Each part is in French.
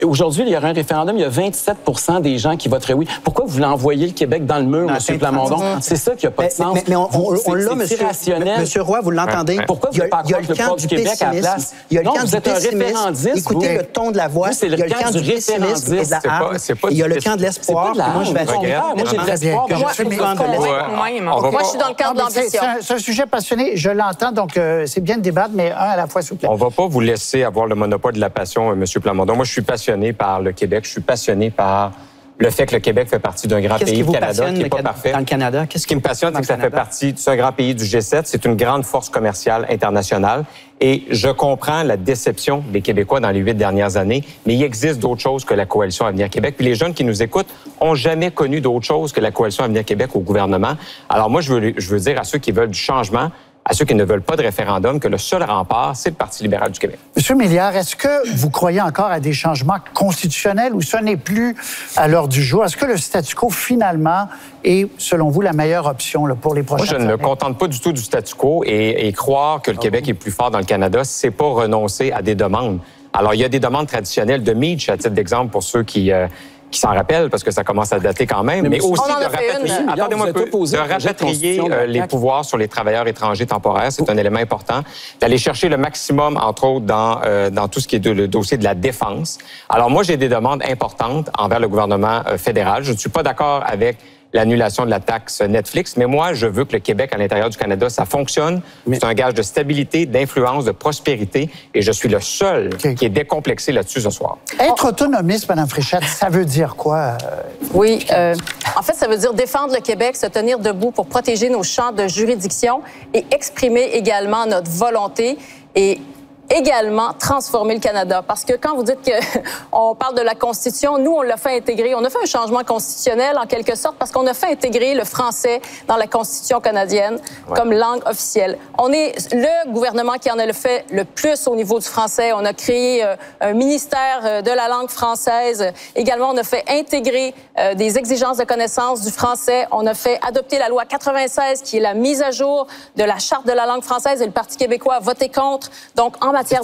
Aujourd'hui, il y aura un référendum, il y a 27% des gens qui voteraient oui. Pourquoi vous voulez envoyer le Québec dans le mur, M. Plamondon? C'est ça qui n'a pas de sens. Mais on l'a, Monsieur Roy, vous l'entendez? Pourquoi vous n'avez pas le camp du Québec à la place? Il y a le camp du pessimisme. Écoutez le ton de la voix. Il y a le camp du pessimisme et de la hargne. Il y a le camp de l'espoir. Moi, j'ai de l'espoir. Moi, je suis dans le camp de l'ambition. C'est un sujet passionné, je l'entends, donc c'est bien de débattre, mais un à la fois, s'il vous plaît. On ne va pas vous laisser avoir le monopole de la passion, M. Plamondon. Moi, je suis passionné par le Québec. Je suis passionné par le fait que le Québec fait partie d'un grand pays, le Canada, qui n'est pas parfait. Dans le Canada, ce qui me passionne, c'est que ça fait partie d'un grand pays du G7. C'est une grande force commerciale internationale. Et je comprends la déception des Québécois dans les 8 dernières années, mais il existe d'autres choses que la Coalition Avenir Québec. Puis les jeunes qui nous écoutent ont jamais connu d'autre chose que la Coalition Avenir Québec au gouvernement. Alors moi, je veux dire à ceux qui veulent du changement, à ceux qui ne veulent pas de référendum, que le seul rempart, c'est le Parti libéral du Québec. Monsieur Milliard, est-ce que vous croyez encore à des changements constitutionnels ou ce n'est plus à l'heure du jour? Est-ce que le statu quo, finalement, est, selon vous, la meilleure option là, pour les prochaines années? Moi, je ne me contente pas du tout du statu quo et croire que le Québec est plus fort dans le Canada, c'est pas renoncer à des demandes. Alors, il y a des demandes traditionnelles de Meach, à titre d'exemple, pour ceux qui s'en rappellent, parce que ça commence à dater quand même, mais aussi de rapatrier les pouvoirs sur les travailleurs étrangers temporaires. C'est un élément important. D'aller chercher le maximum, entre autres, dans tout ce qui est le dossier de la défense. Alors moi, j'ai des demandes importantes envers le gouvernement fédéral. Je ne suis pas d'accord avec l'annulation de la taxe Netflix. Mais moi, je veux que le Québec, à l'intérieur du Canada, ça fonctionne. C'est un gage de stabilité, d'influence, de prospérité. Et je suis le seul qui est décomplexé là-dessus ce soir. Être autonomiste, Mme Fréchette, ça veut dire quoi? Oui. En fait, ça veut dire défendre le Québec, se tenir debout pour protéger nos champs de juridiction et exprimer également notre volonté et également transformer le Canada. Parce que quand vous dites qu'on parle de la Constitution, nous, on l'a fait intégrer. On a fait un changement constitutionnel, en quelque sorte, parce qu'on a fait intégrer le français dans la Constitution canadienne comme langue officielle. On est le gouvernement qui en a fait le plus au niveau du français. On a créé un ministère de la langue française. Également, on a fait intégrer des exigences de connaissance du français. On a fait adopter la loi 96, qui est la mise à jour de la Charte de la langue française, et le Parti québécois a voté contre. Donc, en matière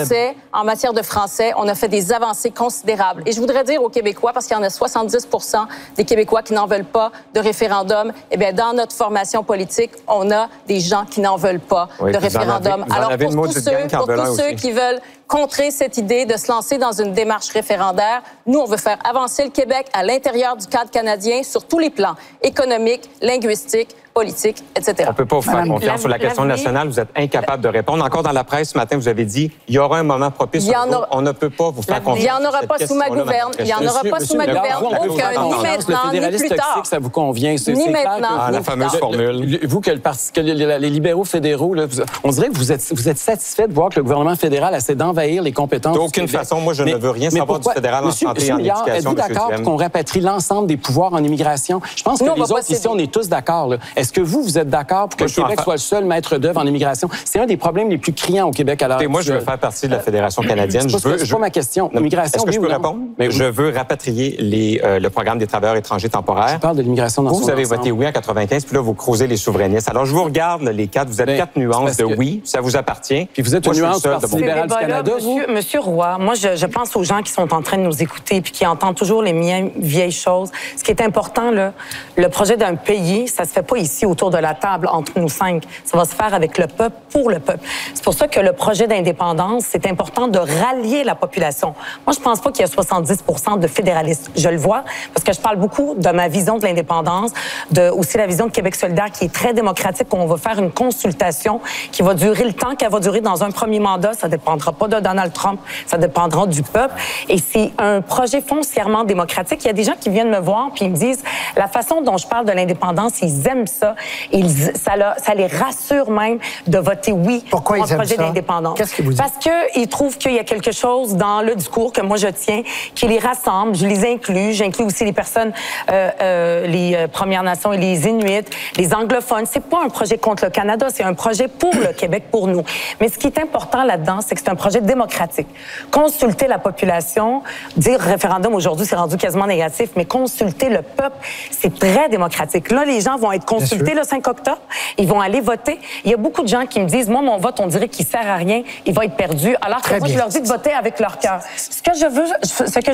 de français, on a fait des avancées considérables. Et je voudrais dire aux Québécois, parce qu'il y en a 70% des Québécois qui n'en veulent pas de référendum, eh bien, dans notre formation politique, on a des gens qui n'en veulent pas de référendum. Alors, pour tous ceux qui veulent contrer cette idée de se lancer dans une démarche référendaire, nous, on veut faire avancer le Québec à l'intérieur du cadre canadien sur tous les plans, économiques, linguistiques, politiques, etc. On ne peut pas vous faire confiance sur la question nationale. Vous êtes incapable de répondre. Encore dans la presse ce matin, vous avez dit il y aura un moment propice. On ne peut pas vous faire confiance. Il n'y en aura pas sous ma gouverne. Il n'y en aura pas sous ma gouverne. Aucun, ni maintenant, ni plus tard. Ça vous convient. Ni maintenant. La fameuse formule. Vous, que les libéraux fédéraux, là, on dirait que vous êtes satisfait de voir que le gouvernement fédéral essaie d'envahir les compétences. D'aucune façon, moi, je ne veux rien savoir du fédéral en santé et en éducation. Êtes-vous d'accord qu'on rapatrie l'ensemble des pouvoirs en immigration? Je pense que les autres ici, on est tous d'accord. Est-ce que vous êtes d'accord pour que le Québec soit le seul maître d'œuvre en immigration? C'est un des problèmes les plus criants au Québec à l'heure actuelle. Moi, je veux faire partie de la Fédération canadienne. C'est pas ma question. L'immigration, est-ce que je peux répondre? Je veux rapatrier le programme des travailleurs étrangers temporaires. Je parle de l'immigration dans son ensemble. Vous avez voté oui en 95, puis là, vous creusez les souverainistes. Alors, je vous regarde, les quatre. Vous êtes 4 nuances de oui. Ça vous appartient. Puis vous êtes une nuance du Parti libéral du Canada, vous? Monsieur Roy, moi, je pense aux gens qui sont en train de nous écouter puis qui entendent toujours les vieilles choses. Ce qui est important, là, le projet d'un pays, ça se fait pas ici autour de la table entre nous 5. Ça va se faire avec le peuple, pour le peuple. C'est pour ça que le projet d'indépendance, c'est important de rallier la population. Moi, je pense pas qu'il y a 70% de fédéralistes. Je le vois parce que je parle beaucoup de ma vision de l'indépendance, aussi la vision de Québec solidaire qui est très démocratique, où on va faire une consultation qui va durer le temps qu'elle va durer dans un premier mandat. Ça dépendra pas de Donald Trump, ça dépendra du peuple. Et c'est un projet foncièrement démocratique. Il y a des gens qui viennent me voir puis ils me disent la façon dont je parle de l'indépendance, ils aiment ça. Ça les rassure même de voter oui pour un projet d'indépendance. Qu'est-ce qu'ils vous disent? Parce qu'ils trouvent qu'il y a quelque chose dans le discours que moi je tiens qui les rassemble. Je les inclus. J'inclus aussi les personnes, les Premières Nations et les Inuits, les anglophones. C'est pas un projet contre le Canada, c'est un projet pour le Québec, pour nous. Mais ce qui est important là-dedans, c'est que c'est un projet démocratique. Consulter la population, dire référendum aujourd'hui, c'est rendu quasiment négatif, mais consulter le peuple, c'est très démocratique. Là, les gens vont être consultés consulter le 5 octobre. Ils vont aller voter. Il y a beaucoup de gens qui me disent, moi, mon vote, on dirait qu'il sert à rien. Il va être perdu. Alors que moi, je leur dis de voter avec leur cœur. Ce que